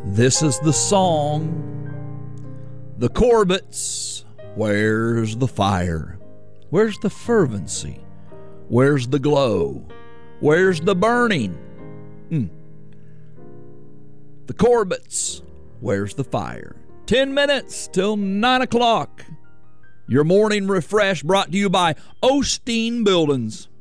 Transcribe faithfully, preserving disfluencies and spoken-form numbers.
This is the song. The Corbetts, where's the fire? Where's the fervency? Where's the glow? Where's the burning? Mm. The Corbetts, where's the fire? Ten minutes till nine o'clock. Your morning refresh brought to you by Osteen Buildings.